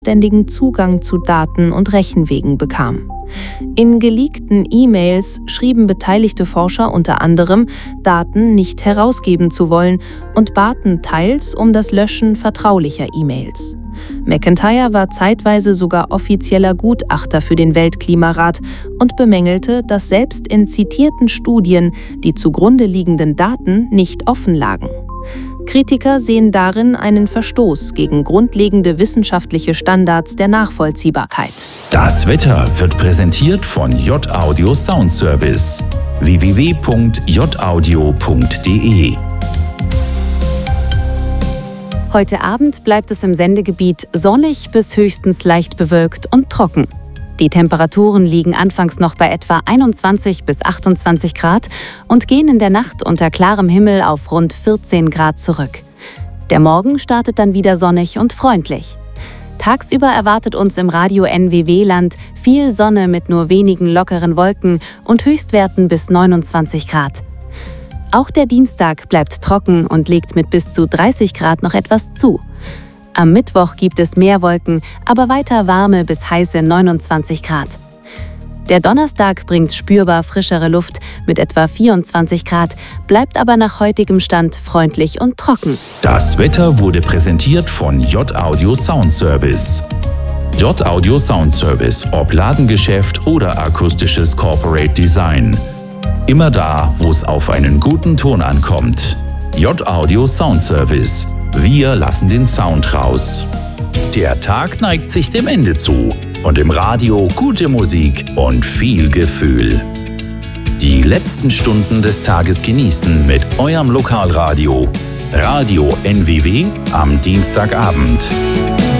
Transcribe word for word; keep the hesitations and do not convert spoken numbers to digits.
ständigen Zugang zu Daten und Rechenwegen bekam. In geleakten E-Mails schrieben beteiligte Forscher unter anderem, Daten nicht herausgeben zu wollen und baten teils um das Löschen vertraulicher E-Mails. McIntyre war zeitweise sogar offizieller Gutachter für den Weltklimarat und bemängelte, dass selbst in zitierten Studien die zugrunde liegenden Daten nicht offen lagen. Kritiker sehen darin einen Verstoß gegen grundlegende wissenschaftliche Standards der Nachvollziehbarkeit. Das Wetter wird präsentiert von J-Audio Sound Service. w w w punkt j audio punkt d e Heute Abend bleibt es im Sendegebiet sonnig bis höchstens leicht bewölkt und trocken. Die Temperaturen liegen anfangs noch bei etwa einundzwanzig bis achtundzwanzig Grad und gehen in der Nacht unter klarem Himmel auf rund vierzehn Grad zurück. Der Morgen startet dann wieder sonnig und freundlich. Tagsüber erwartet uns im Radio N W W-Land viel Sonne mit nur wenigen lockeren Wolken und Höchstwerten bis neunundzwanzig Grad. Auch der Dienstag bleibt trocken und legt mit bis zu dreißig Grad noch etwas zu. Am Mittwoch gibt es mehr Wolken, aber weiter warme bis heiße neunundzwanzig Grad. Der Donnerstag bringt spürbar frischere Luft mit etwa vierundzwanzig Grad, bleibt aber nach heutigem Stand freundlich und trocken. Das Wetter wurde präsentiert von J-Audio Sound Service. J-Audio Sound Service, ob Ladengeschäft oder akustisches Corporate Design. Immer da, wo es auf einen guten Ton ankommt. J-Audio Sound Service. Wir lassen den Sound raus. Der Tag neigt sich dem Ende zu und im Radio gute Musik und viel Gefühl. Die letzten Stunden des Tages genießen mit eurem Lokalradio. Radio N W W am Dienstagabend.